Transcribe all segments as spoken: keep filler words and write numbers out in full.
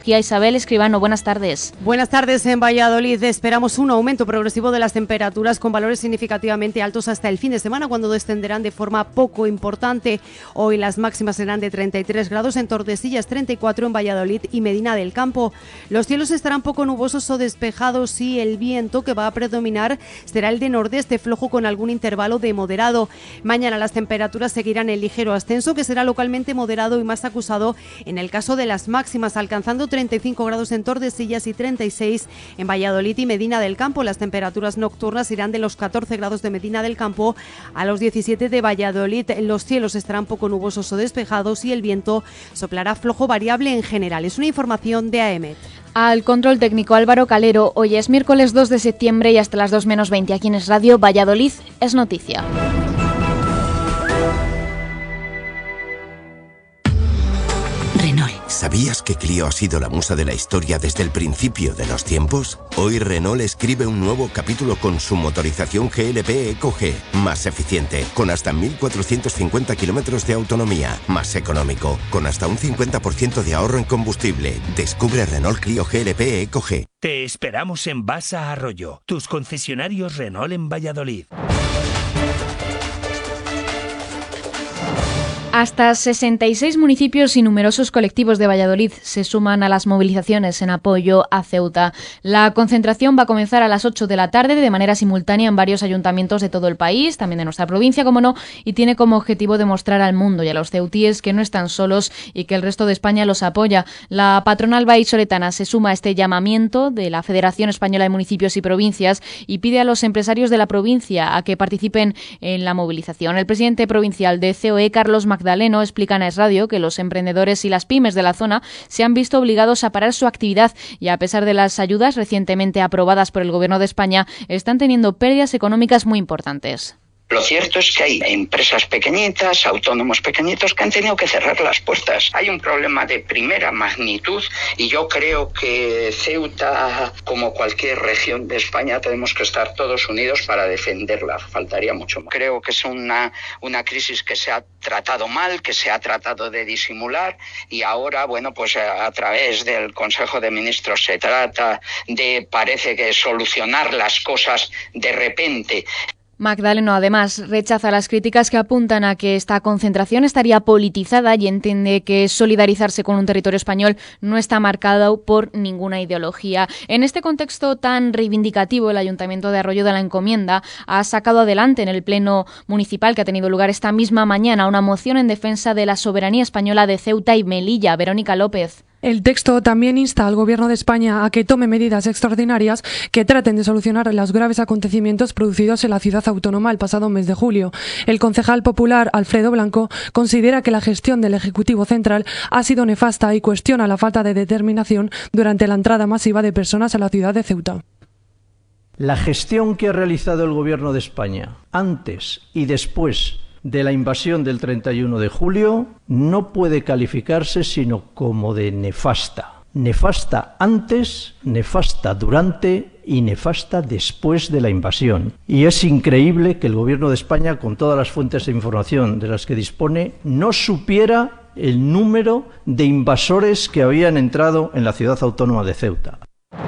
Meteorología. Isabel Escribano, buenas tardes. Buenas tardes. En Valladolid esperamos un aumento progresivo de las temperaturas con valores significativamente altos hasta el fin de semana, cuando descenderán de forma poco importante. Hoy las máximas serán de treinta y tres grados en Tordesillas, treinta y cuatro en Valladolid y Medina del Campo. Los cielos estarán poco nubosos o despejados y el viento que va a predominar será el de nordeste flojo con algún intervalo de moderado. Mañana las temperaturas seguirán en ligero ascenso, que será localmente moderado y más acusado en el caso de las máximas, alcanzando treinta y cinco grados en Tordesillas y treinta y seis en Valladolid y Medina del Campo. Las temperaturas nocturnas irán de los catorce grados de Medina del Campo a los diecisiete de Valladolid. Los cielos estarán poco nubosos o despejados y el viento soplará flojo variable en general. Es una información de A E M E T. Al control técnico Álvaro Calero. Hoy es miércoles dos de septiembre y hasta las dos menos veinte aquí en Es Radio. Valladolid es noticia. Renault. ¿Sabías que Clio ha sido la musa de la historia desde el principio de los tiempos? Hoy Renault escribe un nuevo capítulo con su motorización G L P Eco G, más eficiente, con hasta mil cuatrocientos cincuenta kilómetros de autonomía, más económico, con hasta un cincuenta por ciento de ahorro en combustible. Descubre Renault Clio G L P Eco G. Te esperamos en Basa Arroyo, tus concesionarios Renault en Valladolid. Hasta sesenta y seis municipios y numerosos colectivos de Valladolid se suman a las movilizaciones en apoyo a Ceuta. La concentración va a comenzar a las ocho de la tarde de manera simultánea en varios ayuntamientos de todo el país, también de nuestra provincia, como no, y tiene como objetivo demostrar al mundo y a los ceutíes que no están solos y que el resto de España los apoya. La patronal vallisoletana se suma a este llamamiento de la Federación Española de Municipios y Provincias y pide a los empresarios de la provincia a que participen en la movilización. El presidente provincial de C O E, Carlos Magdaleno, explica en Es Radio que los emprendedores y las pymes de la zona se han visto obligados a parar su actividad y, a pesar de las ayudas recientemente aprobadas por el Gobierno de España, están teniendo pérdidas económicas muy importantes. Lo cierto es que hay empresas pequeñitas, autónomos pequeñitos que han tenido que cerrar las puertas. Hay un problema de primera magnitud y yo creo que Ceuta, como cualquier región de España, tenemos que estar todos unidos para defenderla. Faltaría mucho más. Creo que es una, una crisis que se ha tratado mal, que se ha tratado de disimular y ahora, bueno, pues a, a través del Consejo de Ministros se trata de, parece que, solucionar las cosas de repente. Magdaleno además rechaza las críticas que apuntan a que esta concentración estaría politizada y entiende que solidarizarse con un territorio español no está marcado por ninguna ideología. En este contexto tan reivindicativo, el Ayuntamiento de Arroyo de la Encomienda ha sacado adelante en el Pleno Municipal que ha tenido lugar esta misma mañana una moción en defensa de la soberanía española de Ceuta y Melilla. Verónica López. El texto también insta al Gobierno de España a que tome medidas extraordinarias que traten de solucionar los graves acontecimientos producidos en la ciudad autónoma el pasado mes de julio. El concejal popular Alfredo Blanco considera que la gestión del Ejecutivo Central ha sido nefasta y cuestiona la falta de determinación durante la entrada masiva de personas a la ciudad de Ceuta. La gestión que ha realizado el Gobierno de España antes y después de la invasión del treinta y uno de julio no puede calificarse sino como de nefasta. Nefasta antes, nefasta durante y nefasta después de la invasión. Y es increíble que el Gobierno de España, con todas las fuentes de información de las que dispone, no supiera el número de invasores que habían entrado en la ciudad autónoma de Ceuta.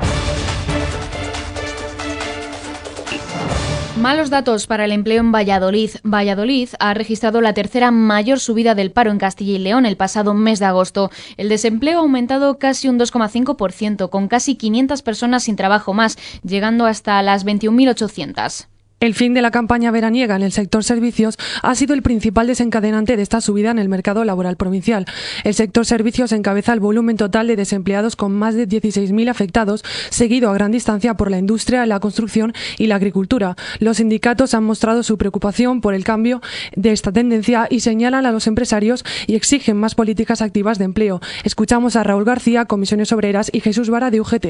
Malos datos para el empleo en Valladolid. Valladolid ha registrado la tercera mayor subida del paro en Castilla y León el pasado mes de agosto. El desempleo ha aumentado casi un dos coma cinco por ciento, con casi quinientas personas sin trabajo más, llegando hasta las veintiún mil ochocientas. El fin de la campaña veraniega en el sector servicios ha sido el principal desencadenante de esta subida en el mercado laboral provincial. El sector servicios encabeza el volumen total de desempleados con más de dieciséis mil afectados, seguido a gran distancia por la industria, la construcción y la agricultura. Los sindicatos han mostrado su preocupación por el cambio de esta tendencia y señalan a los empresarios y exigen más políticas activas de empleo. Escuchamos a Raúl García, Comisiones Obreras, y Jesús Vara, de U G T.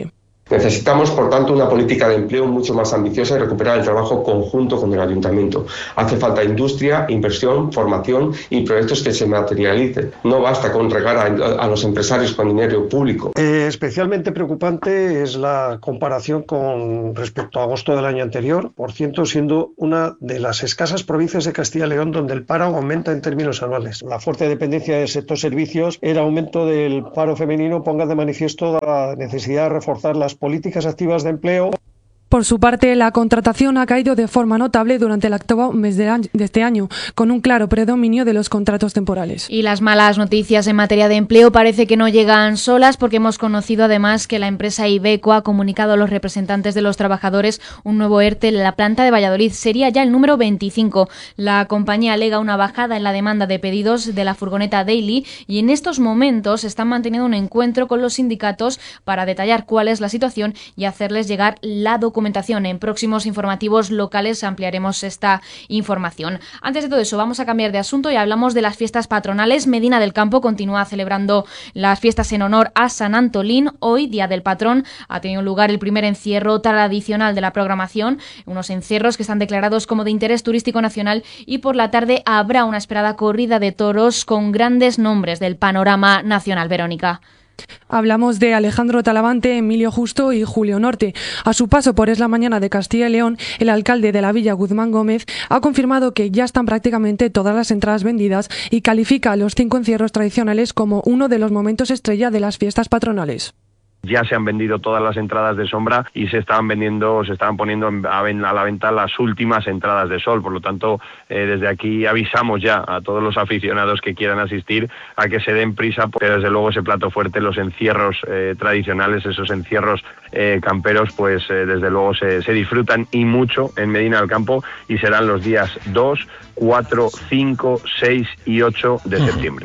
Necesitamos, por tanto, una política de empleo mucho más ambiciosa y recuperar el trabajo conjunto con el ayuntamiento. Hace falta industria, inversión, formación y proyectos que se materialicen. No basta con regar a, a los empresarios con dinero público. Eh, especialmente preocupante es la comparación con respecto a agosto del año anterior, por ciento siendo una de las escasas provincias de Castilla y León donde el paro aumenta en términos anuales. La fuerte dependencia del sector servicios, el aumento del paro femenino ponga de manifiesto la necesidad de reforzar las políticas activas de empleo. Por su parte, la contratación ha caído de forma notable durante el octavo mes de este año, con un claro predominio de los contratos temporales. Y las malas noticias en materia de empleo parece que no llegan solas, porque hemos conocido además que la empresa Iveco ha comunicado a los representantes de los trabajadores un nuevo ERTE en la planta de Valladolid. Sería ya el número veinticinco. La compañía alega una bajada en la demanda de pedidos de la furgoneta Daily y en estos momentos están manteniendo un encuentro con los sindicatos para detallar cuál es la situación y hacerles llegar la documentación. En próximos informativos locales ampliaremos esta información. Antes de todo eso, vamos a cambiar de asunto y hablamos de las fiestas patronales. Medina del Campo continúa celebrando las fiestas en honor a San Antolín. Hoy, Día del Patrón, ha tenido lugar el primer encierro tradicional de la programación, unos encierros que están declarados como de interés turístico nacional, y por la tarde habrá una esperada corrida de toros con grandes nombres del panorama nacional. Verónica. Hablamos de Alejandro Talavante, Emilio Justo y Julio Norte. A su paso por Es la Mañana de Castilla y León, el alcalde de la villa, Guzmán Gómez, ha confirmado que ya están prácticamente todas las entradas vendidas y califica a los cinco encierros tradicionales como uno de los momentos estrella de las fiestas patronales. Ya se han vendido todas las entradas de sombra y se estaban vendiendo, se estaban poniendo a la venta las últimas entradas de sol. Por lo tanto, eh, desde aquí avisamos ya a todos los aficionados que quieran asistir a que se den prisa, porque desde luego ese plato fuerte, los encierros eh, tradicionales, esos encierros eh, camperos, pues eh, desde luego se, se disfrutan y mucho en Medina del Campo, y serán los días dos, cuatro, cinco, seis y ocho de septiembre.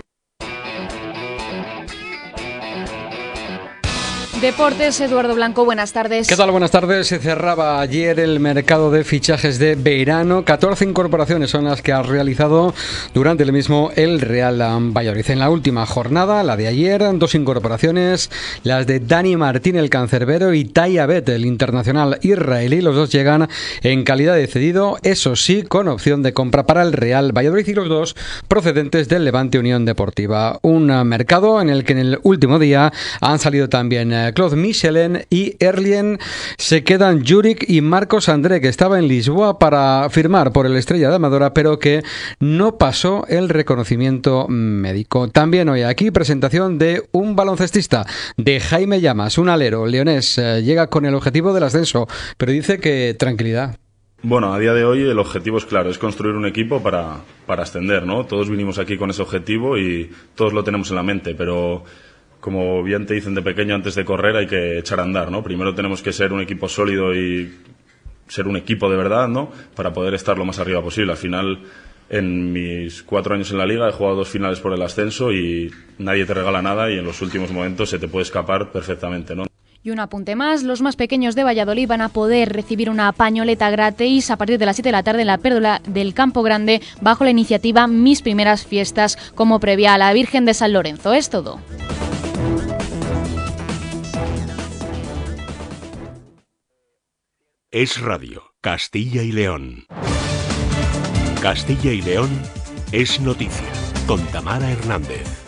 Deportes, Eduardo Blanco, buenas tardes. ¿Qué tal? Buenas tardes. Se cerraba ayer el mercado de fichajes de verano. catorce incorporaciones son las que ha realizado durante el mismo el Real Valladolid. En la última jornada, la de ayer, dos incorporaciones, las de Dani Martín, el cancerbero, y Tai Abed, el internacional israelí. Los dos llegan en calidad de cedido, eso sí, con opción de compra para el Real Valladolid, y los dos procedentes del Levante Unión Deportiva. Un mercado en el que en el último día han salido también Claude Michelin y Erlien. Se quedan Juric y Marcos André, que estaba en Lisboa para firmar por el Estrella de Amadora, pero que no pasó el reconocimiento médico. También hoy aquí presentación de un baloncestista, de Jaime Llamas, un alero leonés. Llega con el objetivo del ascenso, pero dice que tranquilidad. Bueno, a día de hoy el objetivo es claro, es construir un equipo para, para ascender, ¿no? Todos vinimos aquí con ese objetivo y todos lo tenemos en la mente, pero como bien te dicen de pequeño, antes de correr hay que echar a andar, ¿no? Primero tenemos que ser un equipo sólido y ser un equipo de verdad, ¿no? Para poder estar lo más arriba posible. Al final, en mis cuatro años en la Liga he jugado dos finales por el ascenso y nadie te regala nada, y en los últimos momentos se te puede escapar perfectamente, ¿no? Y un apunte más, los más pequeños de Valladolid van a poder recibir una pañoleta gratis a partir de las siete de la tarde en la Pérgola del Campo Grande, bajo la iniciativa Mis Primeras Fiestas, como previa a la Virgen de San Lorenzo. Es todo. Es Radio, Castilla y León. Castilla y León es noticia, con Tamara Hernández.